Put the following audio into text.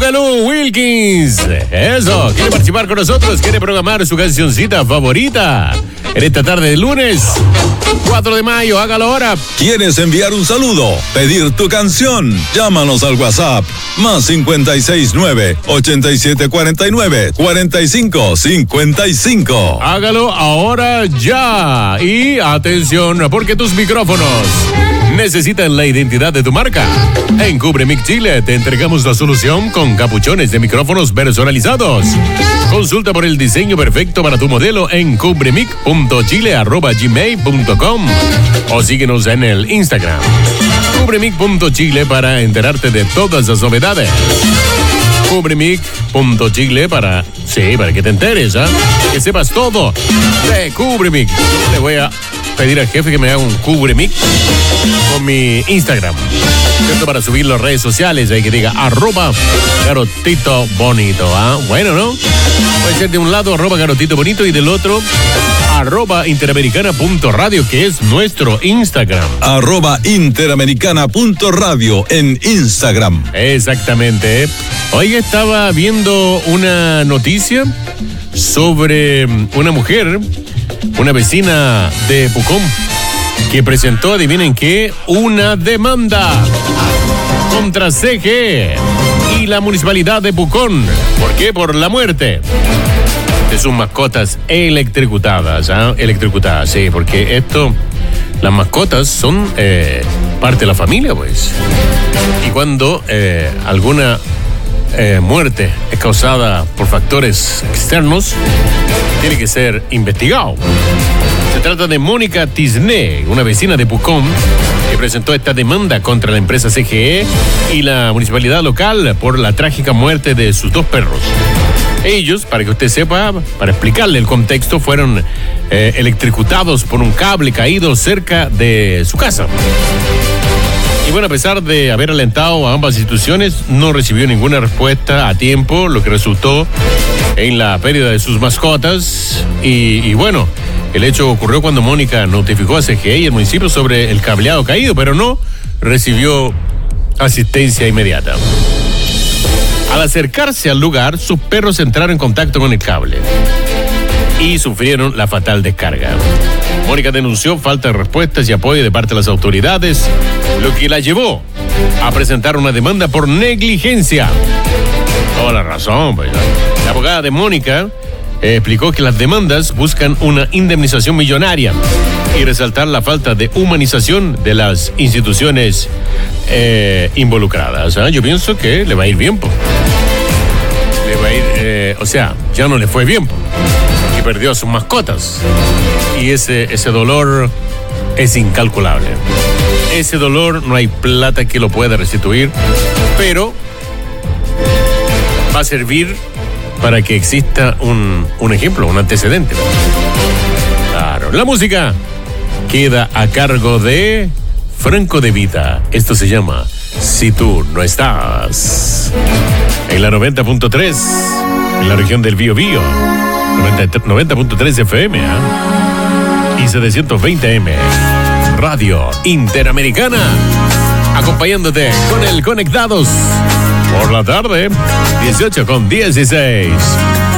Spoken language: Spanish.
Magalú Wilkins. Eso, quiere participar con nosotros, quiere programar su cancioncita favorita en esta tarde de lunes 4 de mayo, hágalo ahora. ¿Quieres enviar un saludo? ¿Pedir tu canción? Llámanos al WhatsApp más 569-8749-4555. Hágalo ahora ya. Y atención, porque tus micrófonos necesitan la identidad de tu marca. En Cubremic Chile te entregamos la solución con capuchones de micrófonos personalizados. Consulta por el diseño perfecto para tu modelo en cubremic.chile@gmail.com o síguenos en el Instagram cubremic.chile para enterarte de todas las novedades. Cubremic.chile para que te enteres, que sepas todo de Cubremic. Le voy a pedir al jefe que me haga un Cubremic con mi Instagram, ¿cierto? Para subirlo a redes sociales, ahí que diga @garotito bonito, bueno, ¿no? Puede ser de un lado @garotito bonito y del otro @interamericana.radio, que es nuestro Instagram. @interamericana.radio en Instagram. Exactamente. Hoy estaba viendo una noticia sobre una mujer, una vecina de Pucón, que presentó, adivinen qué, una demanda contra CGE y la municipalidad de Pucón. ¿Por qué? Por la muerte de sus mascotas electrocutadas. Electrocutadas, sí, porque las mascotas son parte de la familia, pues. Y cuando alguna muerte es causada por factores externos, tiene que ser investigado. Se trata de Mónica Tisné, una vecina de Pucón, que presentó esta demanda contra la empresa CGE y la municipalidad local por la trágica muerte de sus dos perros. Ellos, para que usted sepa, para explicarle el contexto, fueron electrocutados por un cable caído cerca de su casa. Y bueno, a pesar de haber alentado a ambas instituciones, no recibió ninguna respuesta a tiempo, lo que resultó en la pérdida de sus mascotas. Y bueno, el hecho ocurrió cuando Mónica notificó a CGE y el municipio sobre el cableado caído, pero no recibió asistencia inmediata. Al acercarse al lugar, sus perros entraron en contacto con el cable y sufrieron la fatal descarga. Mónica denunció falta de respuestas y apoyo de parte de las autoridades, lo que la llevó a presentar una demanda por negligencia. Toda la razón, pues. La abogada de Mónica explicó que las demandas buscan una indemnización millonaria y resaltar la falta de humanización de las instituciones involucradas. Yo pienso que le va a ir bien, po. Le va a ir, ya no le fue bien, po, y perdió a sus mascotas. Y ese dolor es incalculable. Ese dolor no hay plata que lo pueda restituir, pero va a servir para que exista un ejemplo, un antecedente. Claro, la música queda a cargo de Franco De Vita. Esto se llama Si Tú No Estás. En la 90.3, en la región del Biobío. 90.3 FM y 720M. Radio Interamericana. Acompañándote con el Conectados por la tarde, 18:16.